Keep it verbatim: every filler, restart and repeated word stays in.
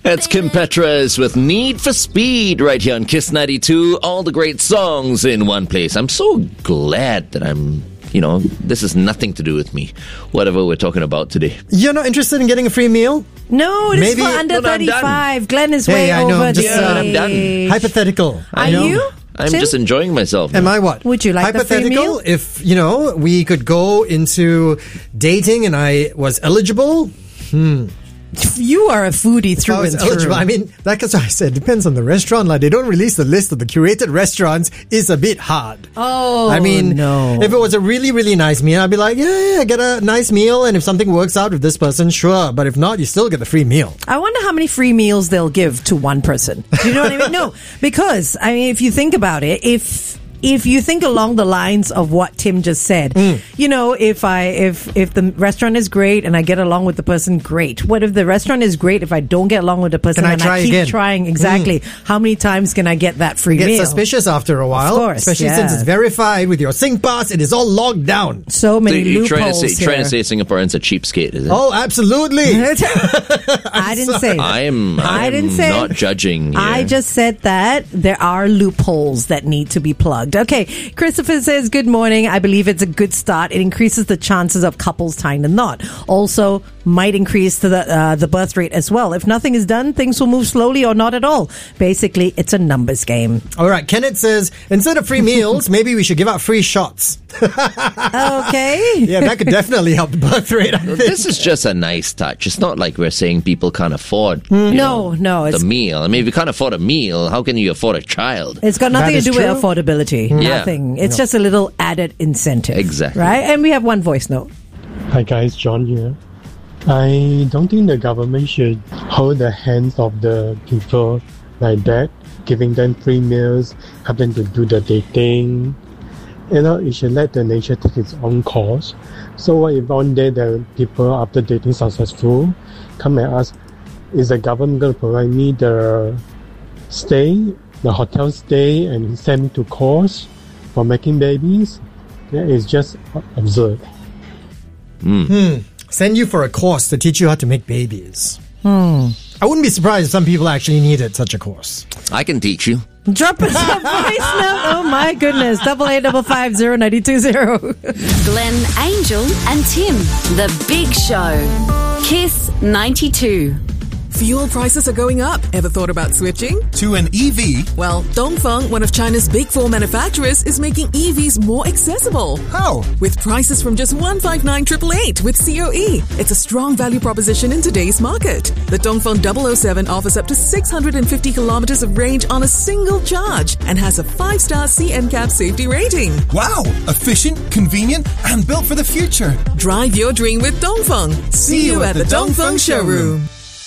That's Kim Petras with Need for Speed right here on Kiss ninety-two. All the great songs in one place. I'm so glad that I'm, you know, this has nothing to do with me, whatever we're talking about today. You're not interested in getting a free meal? No, it Maybe- is for under No, no, I'm done. thirty-five. Glenn is Hey, way I know, over I'm just, the uh, I'm done. age. Hypothetical. Are I know. you? I'm Tim? just enjoying myself. Am now. I what? Would you like the free Hypothetical, meal? if, you know, we could go into dating and I was eligible. You are a foodie If through I was and through. eligible. I mean, like as I said, depends on the restaurant. Like, they don't release the list of the curated restaurants. It's a bit hard. Oh, I mean, no. if it was a really, really nice meal, I'd be like, yeah, yeah, get a nice meal. And if something works out with this person, sure. But if not, you still get the free meal. I wonder how many free meals they'll give to one person. Do you know what I mean? No, because, I mean, if you think about it, if... If you think along the lines of what Tim just said, Mm. you know, if I if if the restaurant is great and I get along with the person, great. What if the restaurant is great if I don't get along with the person Can I and try I keep again? trying? Exactly. How many times can I get that free Get meal? suspicious after a while. Of course, especially yeah. since it's verified with your SingPass. It is all logged down. So So many you're trying to loopholes say, trying to here. say Singaporeans are cheapskate, is it? Oh, absolutely. I didn't say that. I am. I I'm didn't say- not judging. Here. I just said that there are loopholes that need to be plugged. Okay, Christopher says, good morning. I believe it's a good start. It increases the chances of couples tying the knot. Also, might increase the uh, the birth rate as well. If nothing is done, things will move slowly or not at all. Basically, it's a numbers game. All right. Kenneth says, instead of free meals, maybe we should give out free shots. Okay. Yeah, that could definitely help the birth rate, I think. This is just a nice touch. It's not like we're saying people can't afford you No, know, no, the it's- meal. I mean, if you can't afford a meal, how can you afford a child? It's got nothing That to is do true. with affordability. Yeah. Nothing. It's just a little added incentive. Exactly. Right? And we have one voice note. Hi guys, John here. I don't think the government should hold the hands of the people like that, giving them free meals, help them to do the dating. You know, it should let the nature take its own course. So what if one day the people, after dating successful, come and ask, is the government going to provide me the stay, the hotel stay, and send me to course for making babies? That is just absurd. Send you for a course to teach you how to make babies. I wouldn't be surprised if some people actually needed such a course. I can teach you. Drop us a voice note. Oh my goodness. Double eight double five zero ninety two zero. Glenn, Angel, and Tim. The Big Show. Kiss ninety-two. Fuel prices are going up. Ever thought about switching? To an E V? Well, Dongfeng, one of China's big four manufacturers, is making E Vs more accessible. How? With prices from just one hundred fifty-nine thousand eight hundred eighty with C O E. It's a strong value proposition in today's market. The Dongfeng double oh seven offers up to six hundred fifty kilometers of range on a single charge and has a five-star C N C A P safety rating. Wow! Efficient, convenient, and built for the future. Drive your dream with Dongfeng. See you at the Dongfeng showroom.